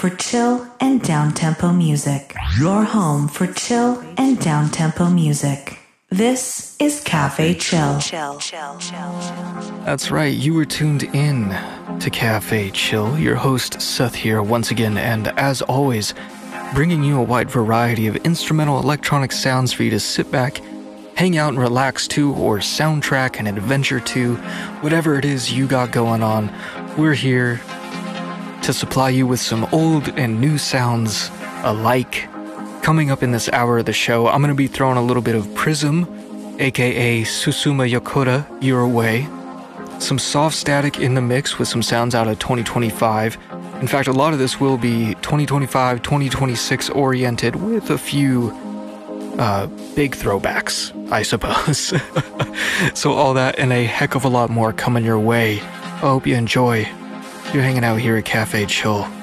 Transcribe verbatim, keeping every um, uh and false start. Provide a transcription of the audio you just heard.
for chill and down-tempo music. Your home for chill and down-tempo music. This is Cafe Chill. Chill, chill, chill. That's right, you were tuned in to Cafe Chill. Your host Seth here once again, and as always, bringing you a wide variety of instrumental electronic sounds for you to sit back, hang out and relax to, or soundtrack an adventure to. Whatever it is you got going on, we're here to supply you with some old and new sounds alike. Coming up in this hour of the show, I'm going to be throwing a little bit of Prism, aka Susuma Yokota, your way. Some soft static in the mix with some sounds out of twenty twenty-five. In fact, a lot of this will be twenty twenty-five, twenty twenty-six oriented with a few uh, big throwbacks, I suppose. So all that and a heck of a lot more coming your way. I hope you enjoy. You're hanging out here at Cafe Chill.